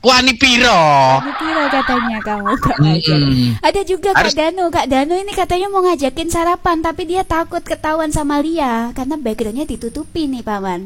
Wani piro? Piro katanya kamu Kak ngajak. Ada juga Kak Danu. Kak Danu ini katanya mau ngajakin sarapan, tapi dia takut ketahuan sama Lia karena backgroundnya ditutupi nih Paman.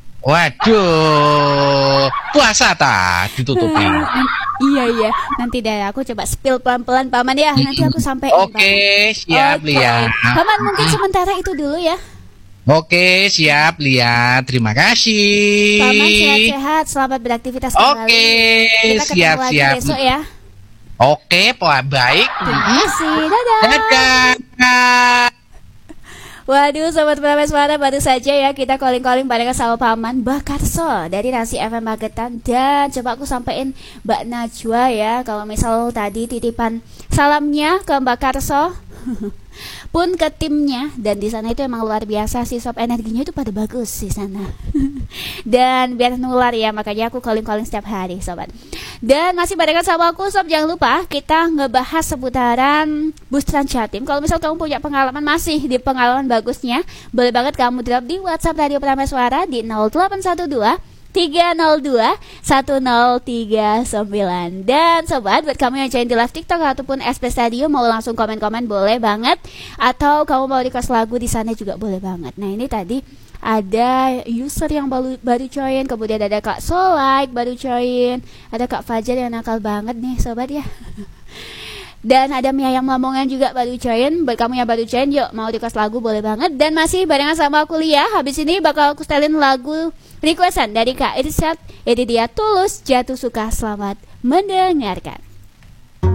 Waduh, puasa ta ditutupi. Iya. Nanti deh aku coba spill pelan-pelan Paman ya. Nanti aku sampai. Oke, siap Lia. Paman mungkin sementara itu dulu ya. Oke, siap Lia. Terima kasih. Paman sehat-sehat, selamat beraktivitas kembali. Oke, kita ketemu lagi besok ya. Oke, baik. Terima kasih. Dadah. Dadah. Waduh, Sobat Penambah Suara, baru saja ya kita calling-calling barengan sama Paman Bakarso dari Rasi FM Magetan. Dan coba aku sampein Mbak Najwa ya, kalau misal tadi titipan salamnya ke Mbak Karso pun ke timnya, dan di sana itu emang luar biasa sih sob, energinya itu pada bagus di sana. Dan biar nular ya, makanya aku calling setiap hari sobat. Dan masih barengan sama aku sob, jangan lupa kita ngebahas seputaran bus Trans Jatim. Kalau misal kamu punya pengalaman, masih di pengalaman bagusnya, boleh banget kamu drop di WhatsApp Radio Penambah Suara di 0812 302 1039. Dan sobat, buat kamu yang join di live TikTok ataupun SP Radio, mau langsung komen-komen boleh banget, atau kamu mau request lagu di sana juga boleh banget. Nah, ini tadi ada user yang baru join, kemudian ada Kak Solike baru join, ada Kak Fajar yang nakal banget nih sobat ya. Dan ada Mia yang Lamongan juga baru join. Buat kamu yang baru join, yuk mau request lagu boleh banget. Dan masih barengan sama aku Lia. Habis ini bakal aku setelin lagu requestan dari Kak Irsyad. Ini dia Tulus Jatuh Suka. Selamat mendengarkan.